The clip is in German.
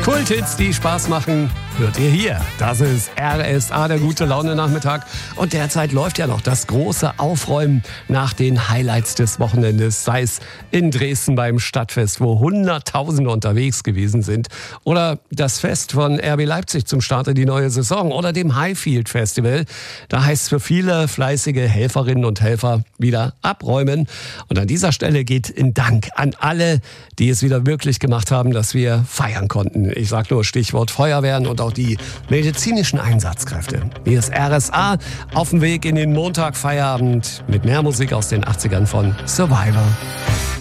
Kulthits, die Spaß machen, hört ihr hier. Das ist RSA, der gute Laune-Nachmittag. Und derzeit läuft ja noch das große Aufräumen nach den Highlights des Wochenendes. Sei es in Dresden beim Stadtfest, wo Hunderttausende unterwegs gewesen sind. Oder das Fest von RB Leipzig zum Start in die neue Saison. Oder dem Highfield Festival. Da heißt es für viele fleißige Helferinnen und Helfer wieder abräumen. Und an dieser Stelle geht ein Dank an alle, die es wieder möglich gemacht haben, dass wir feiern konnten. Ich sag nur Stichwort Feuerwehren und auch die medizinischen Einsatzkräfte. Hier ist RSA auf dem Weg in den Montagfeierabend mit mehr Musik aus den 80ern von Survivor.